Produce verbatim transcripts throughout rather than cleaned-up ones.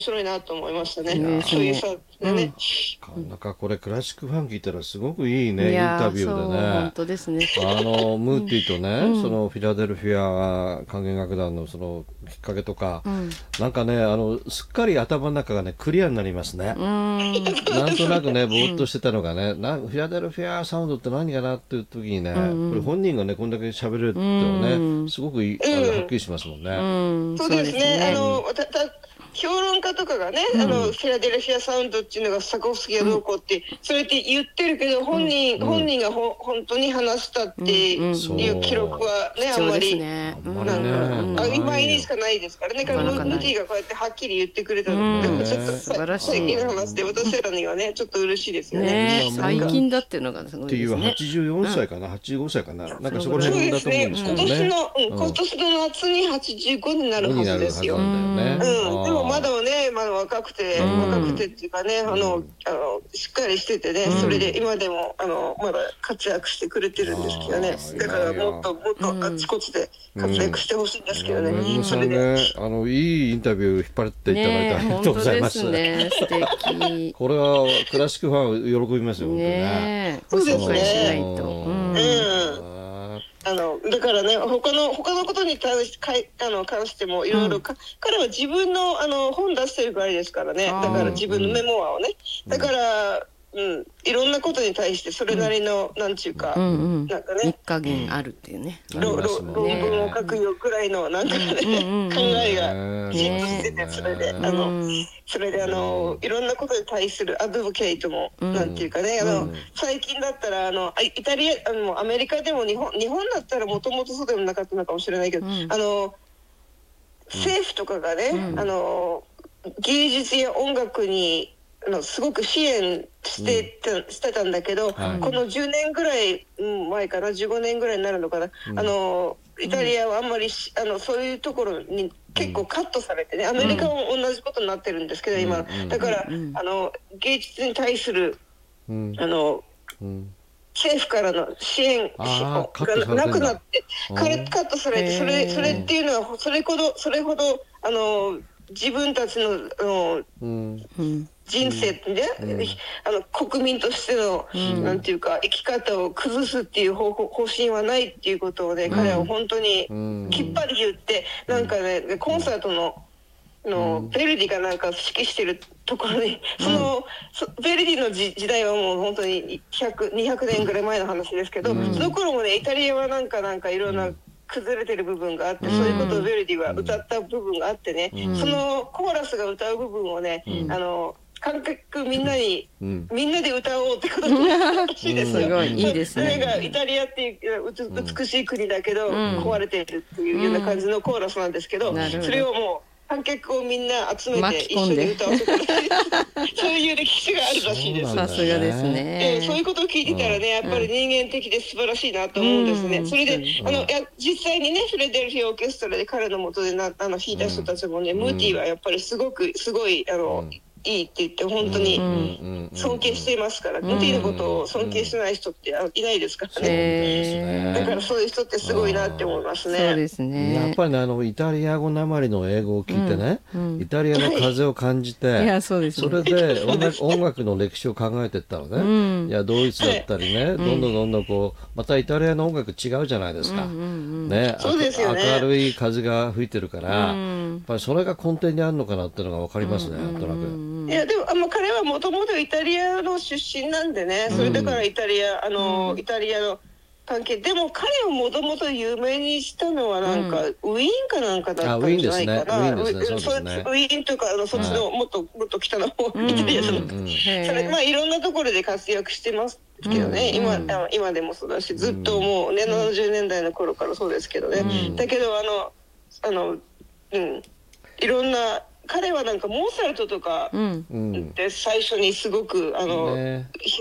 白いなと思いましたね。 ねそういうさ、 うんね、 なんかこれクラシックファン聞いたらすごくいいね、インいやタビューそうでね。 本当ですね。 あのムーティーとね、 うんそのフィラデルフィア管弦楽団のそのきっかけとか、 うんなんかね、あのすっかり頭の中がねクリアになりますね。 うーんなんとなくねぼーっとしてたのがね、なフィラデルフィアサウンドって何かなっていう時にね、 んこれ本人がねこんだけ喋れるっていうのはうんね、すごくいい、あのはっきりしますもんね。 うんそうですね。あのたた評論家とかがね、あのフィラデルフィアサウンドっていうのがスタコフスキーがどうこうって、それって言ってるけど本人、本人がほ本当に話したっていう記録はね、あんまり。 ねあんまりなんね、 かあ今にしかないですからね。だからなかなかないムティがこうやってはっきり言ってくれたうの、 んでもちょっと素晴らしい最近の話で私らにはねちょっと嬉しいですよね。 ね今最近だっていうのがすごっていういですね。 はちじゅうよんさいかな、はちじゅうごさいかな、なんかそこらそう辺だと思うですね。 んですけどね。 今年の、うん、今年の夏にはちじゅうごになるはになずですよ。 るはずなんだよね。 うん、でもまだね、まだ若くて、 うん若くてっていうかね、あの、あのしっかりしててね、それで今でもあのまだ活躍してくれてるんですけどね。 あーだからいやいやもっともっとあちこちで活躍してほしいんですけどね。 めぐさんそれで。 ね、あのいいインタビュー引っ張っていただいてありがとうございます。 ね本当ですね。素敵。 これはクラシックファン喜びますよ、本当にね。 ねそうですねご紹介しないと。うんうんあのだからね他の他のことに関しかいあの関してもいろいろか、彼は自分のあの本出してるぐらいですからね。 あーだから自分のメモアをね、だから、うん、いろんなことに対してそれなりの、なんちゅうか、 うんうん。 なんか一ね加減あるっていうね。 ろろありますもん論ね文を書くよくらいのなんかね、 うんうん考えがねきちんとしてて、それであうの、 んそれであのいろんなことに対するアドボケイトも、 うんなんていうかね、あの最近だったらあのあイタリアあのアメリカでも日本日本だったらもともとそうでもなかったのかもしれないけど、 うんあの政府とかがね、 うんあの芸術や音楽にあのすごく支援してた、してたんだけど、 はいこのじゅうねんぐらいうん前かなじゅうごねんぐらいになるのかな、 うんあのイタリアはあんまりしあのそういうところに結構カットされてね、アメリカも同じことになってるんですけど、今うんだから、 うんあの芸術に対するうんあのうん政府からの支援あーカットされてんだがなくなってうんカッカットされて、そへーれそれっていうのはそれほどそれほどあの自分たちのあのうんうん人生で、ねあの国民としての、 うんなんていうか生き方を崩すっていう方法方針はないっていうことをね、彼は本当にうんきっぱり言って、なんかねコンサートののベルディがなんか指揮してるところに、そのそベルディの時時代はもう本当にひゃく、にひゃくねんぐらい前の話ですけど、 うんその頃もねイタリアはなんかなんかいろんな崩れてる部分があって、そういうことをベルディは歌った部分があってね、 うんそのコーラスが歌う部分をね、 うんあの観客みんなに、 うんみんなで歌おうってことになったらしいですよ。 すごいいいですねそれがイタリアっていううつ美しい国だけど、 ん壊れてるっていうような感じのコーラスなんですけど、 なるほどそれをもう観客をみんな集めて巻き込んで一緒に歌わせてるそういう歴史があるらしいです。 そうなんださすがですえねー。そういうことを聞いてたらね、やっぱり人間的で素晴らしいなと思うんですね。 うんそれで、 うんあのいや実際にねフィラデルフィアオーケストラで彼の元でなあの弾いた人たちもね、 うんムーティーはやっぱりすごくすごいあの、 うんいいって言って本当にうん尊敬していますから、 んムーティーのことを尊敬してない人ってあいないですからね。 へだからそういう人ってすごいなって思いますね。 そうですね。 やっぱりね、あのイタリア語なまりの英語を聞いてね、 うんうんイタリアの風を感じて、 いやそうですねそれで音楽音楽の歴史を考えていったらね、 うんいやドイツだったりね、どんどんどんどんこうまたイタリアの音楽違うじゃないですか、 うんうんね、 そうですよね明るい風が吹いてるから、 うんやっぱりそれが根底にあるのかなっていうのが分かりますね、なんとなく。 いやでもあの彼はもともとイタリアの出身なんでね、それだからイタリアあの、イタリアの関係でも彼をもともと有名にしたのはなんか、ウィーンかなんかだったんじゃないかな。 あウィーンですねウィーンですねそうですねウィーンとかあのそっちのもっともっと北の方、イタリアの、 うんうんへーそれまあいろんなところで活躍してますけどね、今あの今でもそうだしずっともうね、ななじゅうねんだいの頃からそうですけどね、 うんだけどあのあのうんいろんな彼はなんかモーツァルトとか、 うんうんで最初にすごくあの、 ね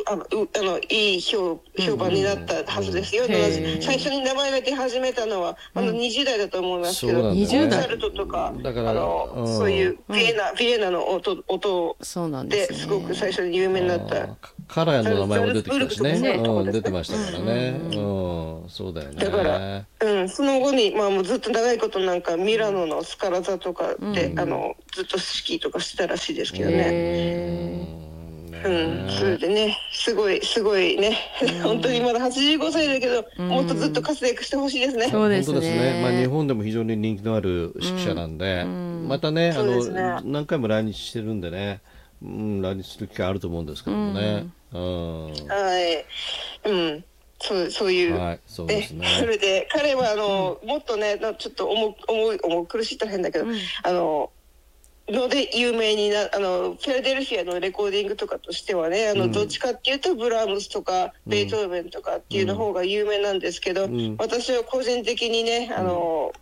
あのうあのいい評評判になったはずですよ、 うんうんへー最初に名前が出始めたのはあのにじゅう代だと思いますけど、 そうなんだねモーツァルトとかだからあの、 うんそういうビエナ、ビエナの音音そうなんでですね。 すごく最初に有名になった。 あーカラーの名前も出てきたしね、 ザルツブルクとかねうん、出てましたからね、うん、そうだよね。 だから、うん、その後に、まあ、もうずっと長いことなんかミラノのスカラ座とかで、 うんあのずっとスキーとかしてたらしいですけどね。 へうんねうん、それでね、すごいすごいね、本当にまだはちじゅうごさいだけど、もっとずっと活躍してほしいですね。 そうです本当ですね、まあ、日ね。 本でも非常に人気のある指揮者なんで、またね、あそうですねの何回も来日してるんでね、うん、来日する機会あると思うんですけどもね、うんはい、うん、そうそういう。 はい、そうですね。 それで彼はあの、もっとねなちょっと重重い重苦しいと変だけど、あのので有名になあのフィラデルフィアのレコーディングとかとしてはねあの、どっちかっていうとブラームスとかベートーベンとかっていうの方が有名なんですけど、 ん私は個人的にねあの、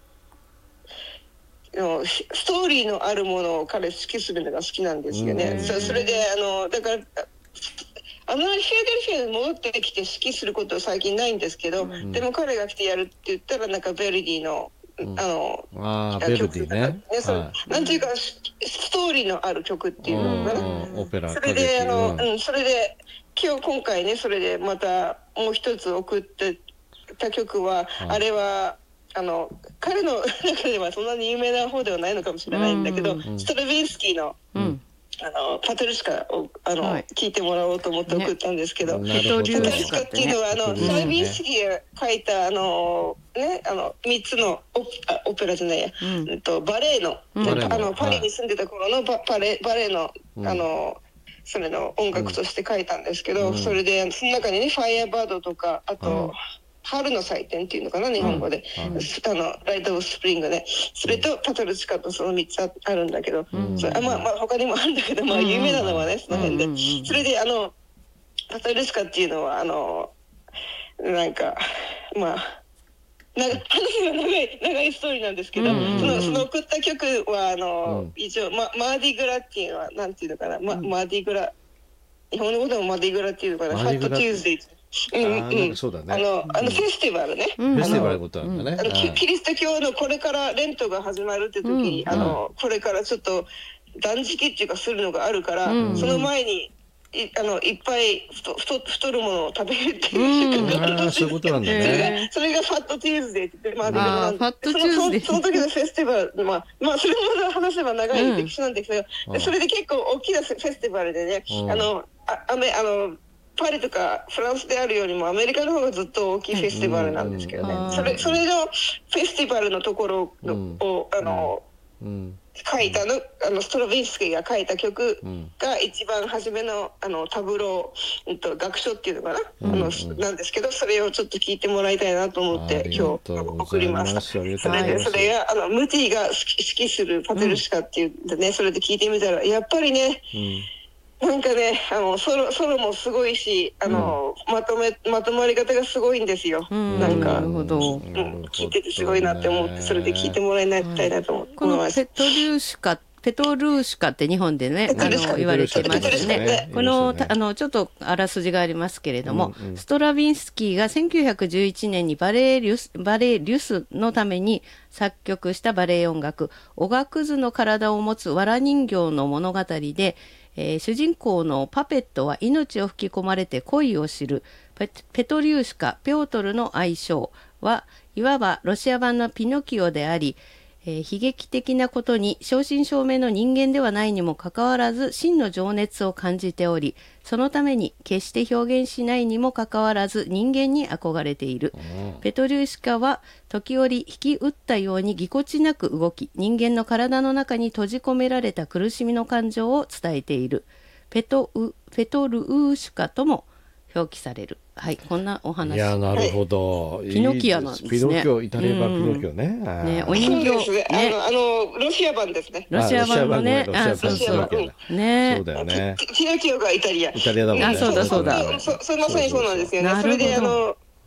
のストーリーのあるものを彼好きするのが好きなんですよね。 うんそそれであのだからあのフィラデルフィアに戻ってきて指揮することは最近ないんですけど、でも彼が来てやるって言ったらなんかベルディの、あのあーベルディね、 それはなんていうかスストーリーのある曲ってい、 いうのかな。 うんオペラそれであの、 歌劇うん、それで今日今回ねそれでまたもう一つ送ってた曲は、 いあれはあの彼の中ではそんなに有名な方ではないのかもしれないんだけど、ストラヴィンスキーのうん。 あのパトルシカをあの、 はい聞いてもらおうと思って送ったんですけど、 なるほどペトリパトルウスカシカっていうのはあの、 うんストラヴィンスキーが書いたあのねあのみっつのオあオペラじゃないや、 うんうんとバレエの、 うんバレエのあのはいパリに住んでた頃のババレバレエの、 うんあのそれの音楽として書いたんですけど、 うんそれでその中にねファイアバードとかあと、 うん春の祭典っていうのかな日本語で、 うんはいあのライト・オブ・スプリングねそれとパトルシカとそのみっつああるんだけど、それあまあまあ他にもあるんだけど、まあ有名なのはねその辺で、 うんうんうんそれであのパトルシカっていうのはあのなんかまあな話が長い長いストーリーなんですけど、 うんうんうんそのその送った曲はあの、 うん一応、ま、マーディグラっていうのはなんていうのかな、まマーディグラ日本語でもマーディグラっていうのかな、ファット・マーディグラテューズデイうんあーなんうんかそうだねあのあのフェスティバルね、 うんフェスティバルのことなんだね、 あのキはいキリスト教のこれからレントが始まるって時に、 うんあのこれからちょっと断食っていうかするのがあるから、 うんその前にいあのいっぱい太太太るものを食べるっていう習慣があるらしいあーそういうことなんだそれねがそれがファットテューズデーって言って、まあ、でもあーなんファットチューズデーそのそのその時のフェスティバル、まあ、まあそれも話せば長い歴史なんですけど、 うんでそれで結構大きなフェスティバルでね、 うんあのあアメあのパリとかフランスであるよりもアメリカの方がずっと大きいフェスティバルなんですけどね、 うんそれそれのフェスティバルのところの、 うんをあの、 うん書いたのあのストラヴィンスキーが書いた曲うんが一番初めのあのタブロー、うんと、楽書っていうのかな、 うんあのうんなんですけどそれをちょっと聞いてもらいたいなと思ってあり今日がとうございます送りました。 あそりがとうございますれでそれがあのムティが好き好きするパテルシカっていうんでね、それで聞いてみたらやっぱりねうんなんかねあのソロソロもすごいしあの、まとめまとまり方がすごいんですよ、 うんなんかなるほど。 うん、聞いててすごいなって思ってそれで聞いてもらいたいなと思こ思います。 のペトリューシカペトルーシカって日本でね、あペトルーシカの言われてますペトルーシカねね。 この、 いいですねたあのちょっとあらすじがありますけれども、 うんうんストラヴィンスキーがせんきゅうひゃくじゅういちねんにバレエリュスバレエリュスのために作曲したバレエ音楽、おがくずの体を持つ藁人形の物語で、えー主人公のパペットは命を吹き込まれて恋を知るペペトリューシカ、ピョートルの愛称はいわばロシア版のピノキオであり、えー悲劇的なことに正真正銘の人間ではないにもかかわらず真の情熱を感じており、そのために決して表現しないにもかかわらず人間に憧れている。ペトリューシカは時折引き打ったようにぎこちなく動き、人間の体の中に閉じ込められた苦しみの感情を伝えている。ペトウペトルーシカとも表記される。はい、こんなお話。 いやなるほど、 ピノキオなんですねピノキオイタリア版ピノキオね、あーね、おそう人ですね形ね、 あのあのロシア版ですね。 ロシア版のね、 あロシア版あ、そうそうロシア版ピノキオだねそうだよねピピノキオがイタリア。 イタリアだもんねあそうだそうだそそそれまさにそうなんですよね。 なるほどそれであの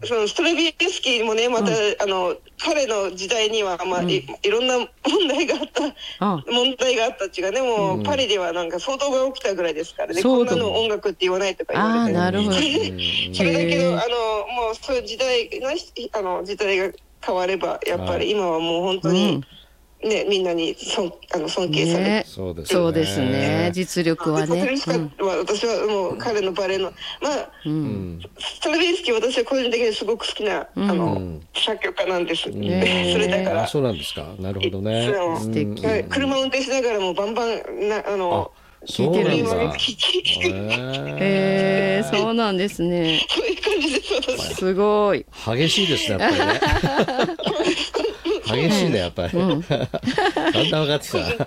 そのストラビンスキーもねまた、うん、あの彼の時代には、まあうん、い, いろんな問題があったああ問題があったっていうかねもう、うん、パリではなんか騒動が起きたぐらいですからね、こんなの音楽って言わないとか言われて、 あなるほどそれだけどあのもうそういう時代があの時代が変わればやっぱり今はもう本当に、うんね、みんなに尊あの尊敬されて、ね、 そうですね、 そうですね、実力はね、 うん、私はもう彼のバレエのまあ、うん、ストラヴィンスキー私は個人的にすごく好きな、うん、あの作曲家なんです、うん、それだからあそうなんですか、なるほどね、 素敵、 車運転しながらもバンバンなあの聞いてるんだ。へえ、そうなんですね。 そういう感じです。 すごい。 激しいですね、やっぱりね。激しいね、やっぱり。うん、だんだん分かってきた。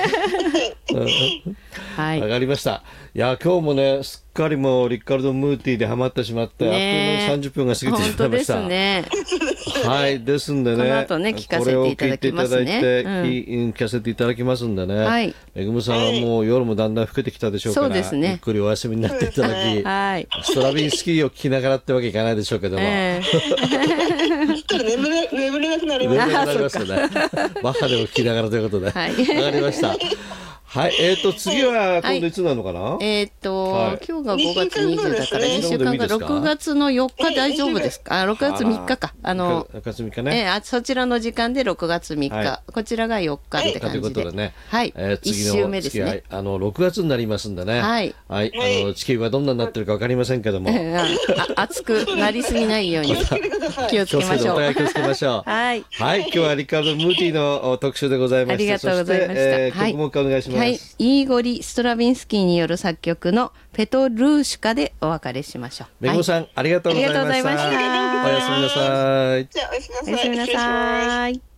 はい。わかりました。いや、今日もね、すっかりもうリカルド・ムーティーでハマってしまって、ね、あっという間にさんじゅっぷんが過ぎてしまいました。 本当ですね。 はい、ですんでね、 この後ね、聞かせていただきますね。これを聞いていただいて、うん、聞かせていただきますんでね、はい、めぐむさんはもう夜もだんだん更けてきたでしょうから、そうですね、ゆっくりお休みになっていただき、はい、ストラヴィンスキーを聴きながらってわけいかないでしょうけども、えー、ちょっと眠れ、眠れなくなります。 眠れなくなりますよね。バッハでも聴きながらということで、はい、わかりました。はい、えっ、ー、と次は今度いつなのかな、はい、 えっ、ー、と、はい、今日がごがつにじゅうだからにしゅうかんがろくがつのよっか大丈夫ですか？あ、ろくがつみっかか。あの、 ろくがつみっかね。 えー、あそちらの時間でろくがつみっか、はい、こちらがよっかって感じで。ということでね。はい。えー、次のいっしゅうめですね。あのろくがつになりますんでね。はい。はい。あの地球はどんなになってるかわかりませんけども、 あ熱くなりすぎないように気をつけてください。気をつけましょう。お互い気をつけましょう。はい。はい。今日はリカルド・ムーティーの特集でございました。ありがとうございました。 えー、曲もお願いします。はい。 イーゴリ・ストラヴィンスキーによる作曲のペトルーシュカでお別れしましょう。 めぐさん、はい、ありがとうございました。 ありがとうございました。 おやすみなさい。 じゃあおやすみなさい。 おやすみなさい。